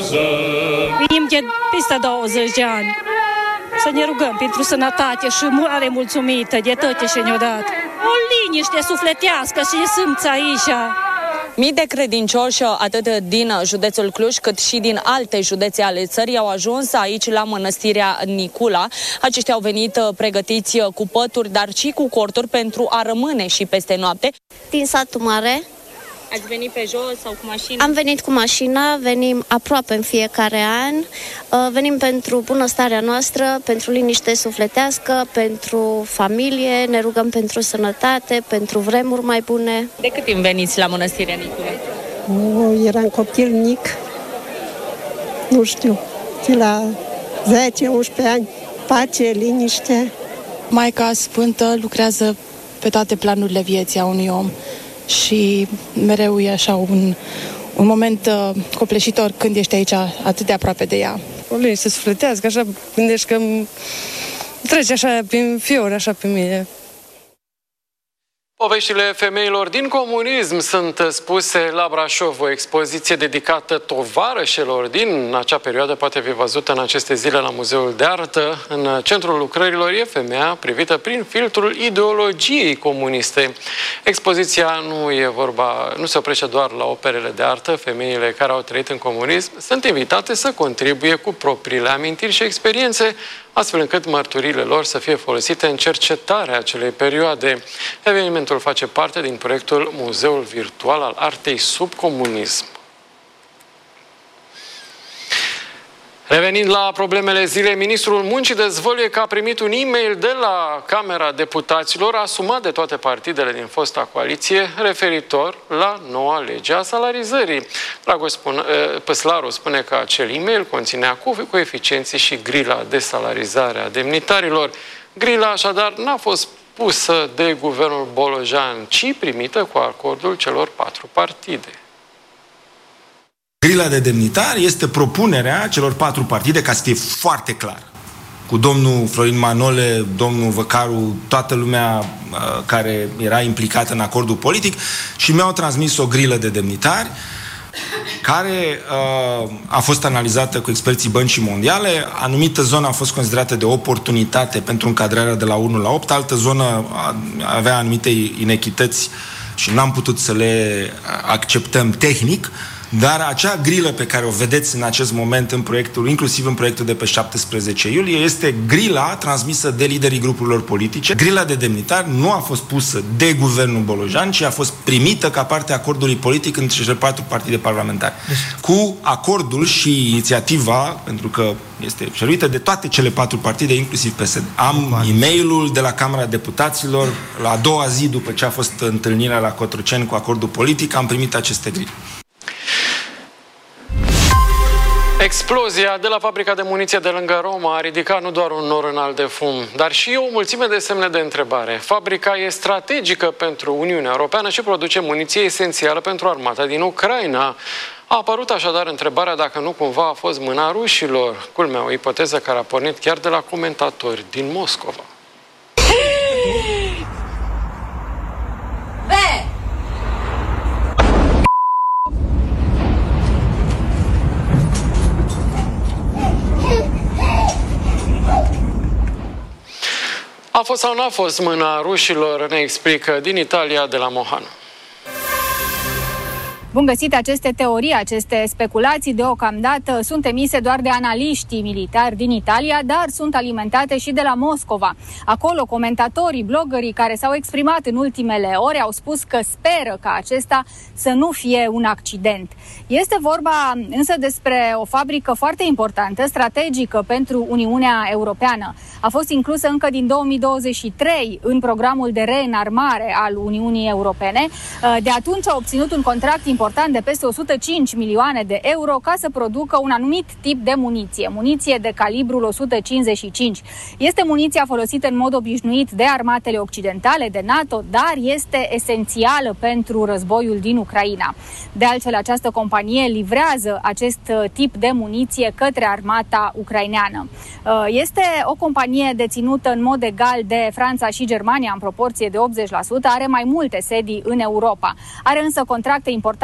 Venim de peste 20 de ani să ne rugăm pentru sănătate și mare mulțumită de toate ce ne-au dat. O liniște sufletească și simți aici. Mii de credincioși, atât din județul Cluj, cât și din alte județe ale țării, au ajuns aici la Mănăstirea Nicula. Aceștia au venit pregătiți cu pături, dar și cu corturi pentru a rămâne și peste noapte. Din satul mare. Ați venit pe jos sau cu mașina? Am venit cu mașina, venim aproape în fiecare an. Venim pentru bunăstarea noastră, pentru liniște sufletească, pentru familie, ne rugăm pentru sănătate, pentru vremuri mai bune. De cât timp veniți la Mănăstirea Nicula? Eram copil mic, nu știu, la 10-11 ani, pace, liniște. Maica Sfântă lucrează pe toate planurile vieții a unui om și mereu e așa un moment copleșitor când ești aici atât de aproape de ea. O liniște sufletească, așa gândești că trece așa prin fiori, așa pe mine. Poveștile femeilor din comunism sunt spuse la Brașov. O expoziție dedicată tovarășelor din acea perioadă poate fi văzută în aceste zile la Muzeul de Artă. În centrul lucrărilor e femeia privită prin filtrul ideologiei comuniste. Expoziția nu se oprește doar la operele de artă. Femeile care au trăit în comunism sunt invitate să contribuie cu propriile amintiri și experiențe, astfel încât mărturiile lor să fie folosite în cercetarea acelei perioade. Evenimentul face parte din proiectul Muzeul Virtual al Artei sub Comunism. Revenind la problemele zilei, ministrul Muncii dezvăluie că a primit un e-mail de la Camera Deputaților asumat de toate partidele din fosta coaliție referitor la noua lege a salarizării. Dragoș Păslaru spune că acel e-mail conținea coeficienții și grila de salarizare a demnitarilor. Grila așadar n-a fost pusă de guvernul Bolojan, ci primită cu acordul celor 4 partide. Grila de demnitari este propunerea celor 4 partide, ca să fie foarte clar. Cu domnul Florin Manole, domnul Văcaru, toată lumea care era implicată în acordul politic și mi-au transmis o grilă de demnitari care a fost analizată cu experții Băncii Mondiale. Anumită zonă a fost considerată de oportunitate pentru încadrarea de la 1 la 8, altă zonă avea anumite inechități și n-am putut să le acceptăm tehnic. Dar acea grilă pe care o vedeți în acest moment în proiectul, inclusiv în proiectul de pe 17 iulie, este grila transmisă de liderii grupurilor politice. Grila de demnitari nu a fost pusă de guvernul Bolojan, ci a fost primită ca parte a acordului politic între cele 4 partide parlamentare. Cu acordul și inițiativa, pentru că este ceruită de toate cele 4 partide, inclusiv PSD. Am e-mailul de la Camera Deputaților, la a doua zi după ce a fost întâlnirea la Cotroceni cu acordul politic, am primit aceste grile. Explozia de la fabrica de muniție de lângă Roma a ridicat nu doar un nor înalt de fum, dar și o mulțime de semne de întrebare. Fabrica e strategică pentru Uniunea Europeană și produce muniție esențială pentru armata din Ucraina. A apărut așadar întrebarea dacă nu cumva a fost mâna rușilor. Culmea, o ipoteză care a pornit chiar de la comentatori din Moscova. A fost sau n-a fost mâna rușilor, ne explică din Italia de la Mohan. Bun găsit, aceste teorii, aceste speculații deocamdată sunt emise doar de analiștii militari din Italia, dar sunt alimentate și de la Moscova. Acolo, comentatorii, bloggerii care s-au exprimat în ultimele ore au spus că speră ca acesta să nu fie un accident. Este vorba însă despre o fabrică foarte importantă, strategică pentru Uniunea Europeană. A fost inclusă încă din 2023 în programul de reînarmare al Uniunii Europene. De atunci a obținut un contract important de peste 105 milioane de euro ca să producă un anumit tip de muniție de calibrul 155. Este muniția folosită în mod obișnuit de armatele occidentale, de NATO, dar este esențială pentru războiul din Ucraina. De altfel, această companie livrează acest tip de muniție către armata ucraineană. Este o companie deținută în mod egal de Franța și Germania în proporție de 80%, are mai multe sedii în Europa. Are însă contracte importante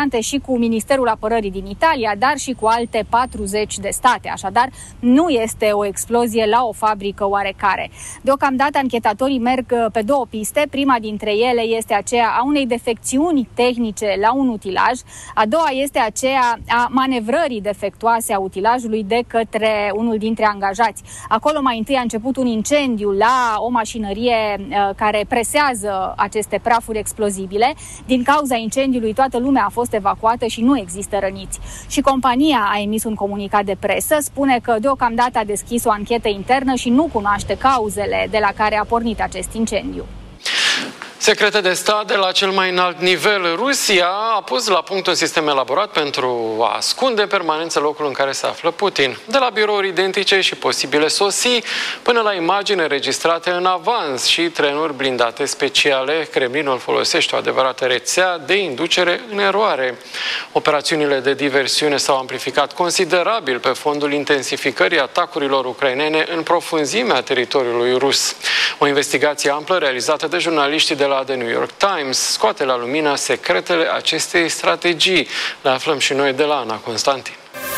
importante și cu Ministerul Apărării din Italia, dar și cu alte 40 de state. Așadar, nu este o explozie la o fabrică oarecare. Deocamdată, anchetatorii merg pe două piste. Prima dintre ele este aceea a unei defecțiuni tehnice la un utilaj. A doua este aceea a manevrării defectuoase a utilajului de către unul dintre angajați. Acolo mai întâi a început un incendiu la o mașinărie care presează aceste prafuri explozibile. Din cauza incendiului, toată lumea a fost evacuată și nu există răniți. Și compania a emis un comunicat de presă, spune că deocamdată a deschis o anchetă internă și nu cunoaște cauzele de la care a pornit acest incendiu. Secrete de stat de la cel mai înalt nivel. Rusia a pus la punct un sistem elaborat pentru a ascunde în permanență locul în care se află Putin. De la birouri identice și posibile sosii, până la imagini înregistrate în avans și trenuri blindate speciale, Kremlinul folosește o adevărată rețea de inducere în eroare. Operațiunile de diversiune s-au amplificat considerabil pe fondul intensificării atacurilor ucrainene în profunzimea teritoriului rus. O investigație amplă realizată de jurnaliștii de la The New York Times scoate la lumină secretele acestei strategii. Le aflăm și noi de la Ana Constantin.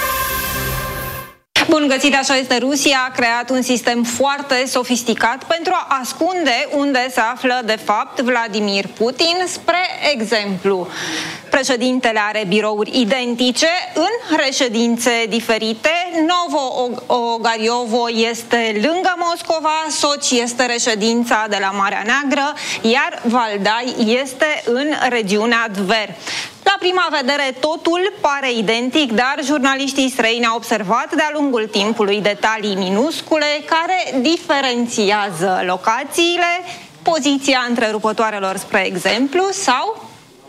Bun găsit, așa este. Rusia a creat un sistem foarte sofisticat pentru a ascunde unde se află de fapt Vladimir Putin. Spre exemplu, președintele are birouri identice în reședințe diferite. Novo-Ogariovo este lângă Moscova, Sochi este reședința de la Marea Neagră, iar Valdai este în regiunea Tver. La prima vedere totul pare identic, dar jurnaliștii străini au observat de-a lungul timpului detalii minuscule care diferențiază locațiile, poziția întrerupătoarelor, spre exemplu, sau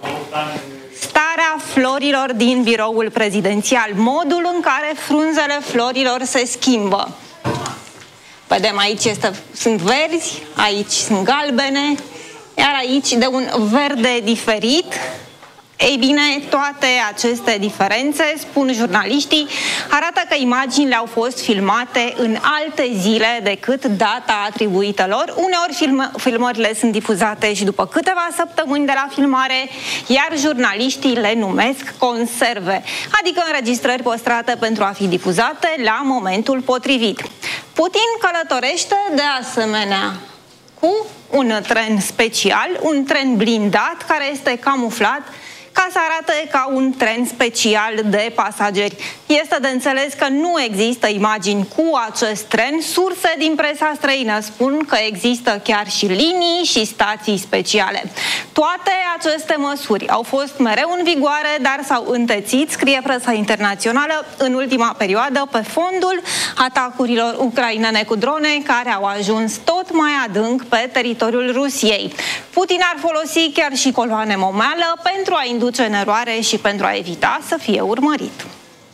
starea florilor din biroul prezidențial, modul în care frunzele florilor se schimbă. Vedem, aici sunt verzi, aici sunt galbene, iar aici de un verde diferit. Ei bine, toate aceste diferențe, spun jurnaliștii, arată că imaginile au fost filmate în alte zile decât data atribuită lor. Uneori filmările sunt difuzate și după câteva săptămâni de la filmare, iar jurnaliștii le numesc conserve, adică înregistrări păstrate pentru a fi difuzate la momentul potrivit. Putin călătorește de asemenea cu un tren special, un tren blindat care este camuflat ca să arate ca un tren special de pasageri. Este de înțeles că nu există imagini cu acest tren. Surse din presa străină spun că există chiar și linii și stații speciale. Toate aceste măsuri au fost mereu în vigoare, dar s-au întețit, scrie presa internațională, în ultima perioadă pe fondul atacurilor ucrainene cu drone care au ajuns tot mai adânc pe teritoriul Rusiei. Putin ar folosi chiar și coloane momeală pentru a induce în eroare și pentru a evita să fie urmărit.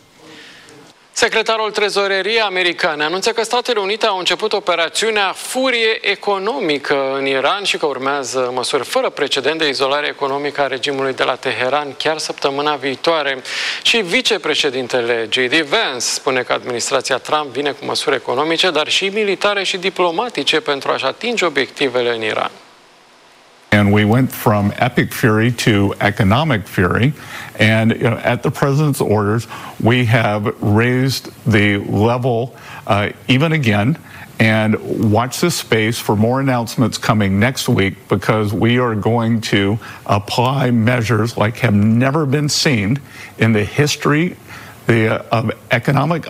Secretarul Trezoreriei americane anunță că Statele Unite au început operațiunea Furie Economică în Iran și că urmează măsuri fără precedent de izolare economică a regimului de la Teheran chiar săptămâna viitoare. Și vicepreședintele J.D. Vance spune că administrația Trump vine cu măsuri economice, dar și militare și diplomatice pentru a-și atinge obiectivele în Iran. And we went from epic fury to economic fury. And at the president's orders, we have raised the level even again. And watch this space for more announcements coming next week, because we are going to apply measures like have never been seen in the history of economic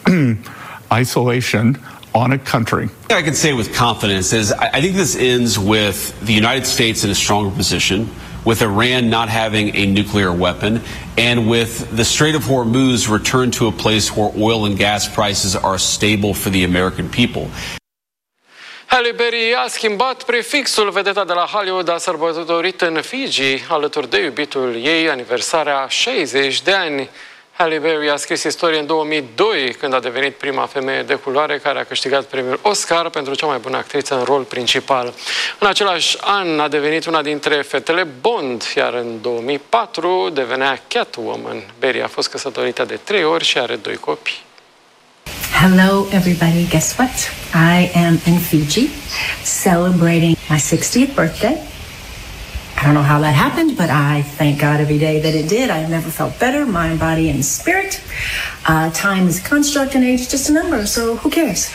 isolation on a country. I can say with confidence is I think this ends with the United States in a stronger position, with Iran not having a nuclear weapon, and with the Strait of Hormuz returned to a place where oil and gas prices are stable for the American people. Halle Berry a schimbat prefixul. Vedeta de la Hollywood a sărbătorit în Fiji, alături de iubitul ei, aniversarea 60 de ani. Halle Berry a scris istorie în 2002, când a devenit prima femeie de culoare care a câștigat premiul Oscar pentru cea mai bună actriță în rol principal. În același an a devenit una dintre fetele Bond, iar în 2004 devenea Catwoman. Berry a fost căsătorită de 3 ori și are 2 copii. Hello everybody, guess what? I am in Fiji celebrating my 60th birthday. I don't know how that happened, but I thank God every day that it did. I've never felt better, mind, body, and spirit. Time is a construct and age is just a number, so who cares?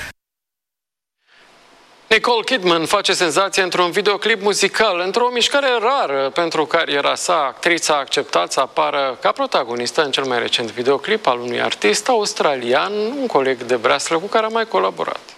Nicole Kidman face senzație într-un videoclip muzical, într-o mișcare rară pentru cariera sa. Actrița a acceptat să apară ca protagonistă în cel mai recent videoclip al unui artist australian, un coleg de breaslă cu care a mai colaborat.